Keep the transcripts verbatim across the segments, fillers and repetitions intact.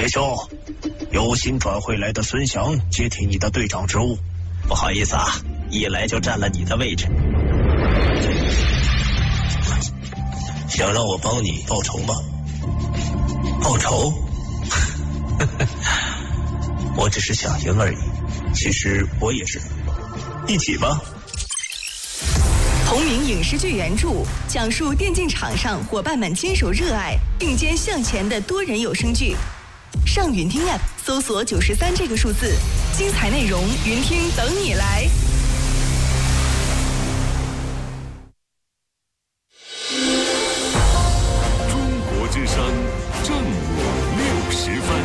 兄，由新转会来的孙翔接替你的队长职务。 不好意思啊，一来就占了你的位置。 想让我帮你报仇吗？报仇？我只是想赢而已。其实我也是。一起吧。 同名影视剧原著，讲述电竞场上伙伴们坚守热爱、并肩向前的多人有声剧。上云听 App 搜索九十三这个数字，精彩内容云听等你来。 中国之声正午六十分。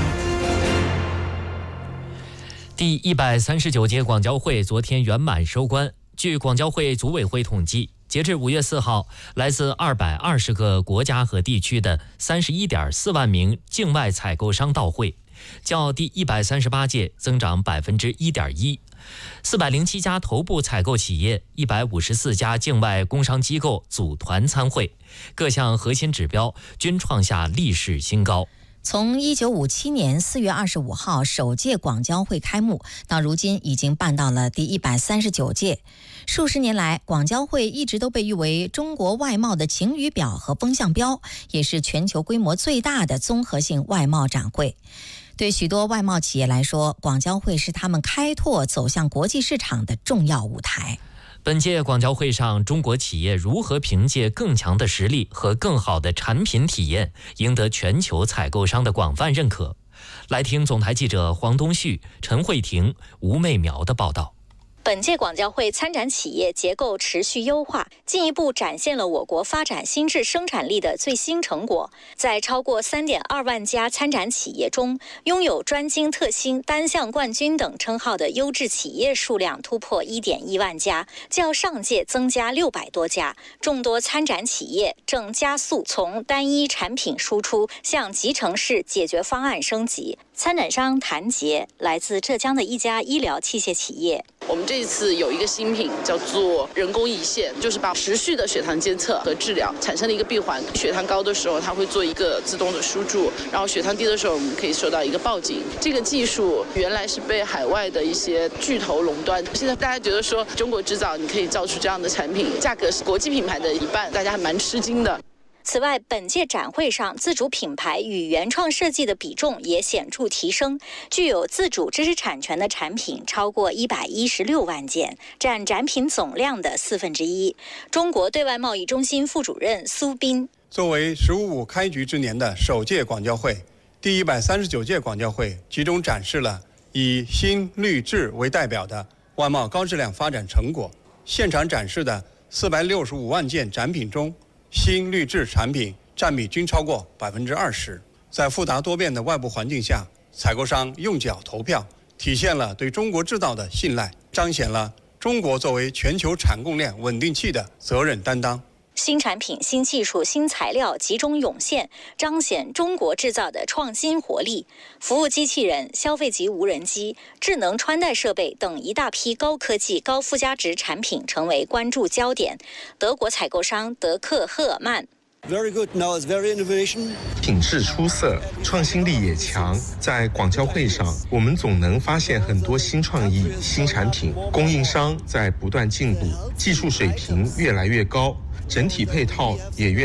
第一百三十九届广交会昨天圆满收官。据广交会组委会统计，截至五月四号，来自二百二十个国家和地区的三十一点四万名境外采购商到会，较第一百三十八届增长百分之一点一。四百零七家头部采购企业，一百五十四家境外工商机构组团参会，各项核心指标均创下历史新高。 从一九五七年四月二十五号首届广交会开幕到如今，已经办到了第一百三十九届。数十年来，广交会一直都被誉为中国外贸的晴雨表和风向标，也是全球规模最大的综合性外贸展会。对许多外贸企业来说，广交会是他们开拓走向国际市场的重要舞台。 本届广交会上，中国企业如何凭借更强的实力和更好的产品体验，赢得全球采购商的广泛认可？来听总台记者黄东旭、陈慧婷、吴媚苗的报道。 本届广交会参展企业结构持续优化，进一步展现了我国发展新质生产力的最新成果。在超过 三点二万家参展企业中，拥有专精特新、单项冠军等称号的优质企业数量突破 一点一万家，较上届增加六百多家。众多参展企业正加速从单一产品输出向集成式解决方案升级。参展商谭杰来自浙江的一家医疗器械企业。 我们这一次有一个新品叫做人工胰腺，就是把持续的血糖监测和治疗产生了一个闭环。血糖高的时候，它会做一个自动的输注，然后血糖低的时候，我们可以收到一个报警。这个技术原来是被海外的一些巨头垄断，现在大家觉得说中国制造，你可以造出这样的产品，价格是国际品牌的一半，大家还蛮吃惊的。 此外，本届展会上自主品牌与原创设计的比重也显著提升，具有自主知识产权的产品超过一百一十六万件，占展品总量的四分之一。中国对外贸易中心副主任苏斌： 作为“十五五”开局之年的首届广交会，第一百三十九届广交会集中展示了以新绿质为代表的外贸高质量发展成果。现场展示的四百六十五万件展品中，新绿质产品占比均超过百分之二十。在复杂多变的外部环境下，采购商用脚投票，体现了对中国制造的信赖，彰显了中国作为全球产供链稳定器的责任担当。 新产品、新技术、新材料集中涌现，彰显中国制造的创新活力。服务机器人、消费级无人机、智能穿戴设备等一大批高科技、高附加值产品成为关注焦点。德国采购商德克赫尔曼。 Very good. Now it's very innovation. 品质出色，创新力也强。在广交会上，我们总能发现很多新创意、新产品。供应商在不断进步，技术水平越来越高，整体配套也越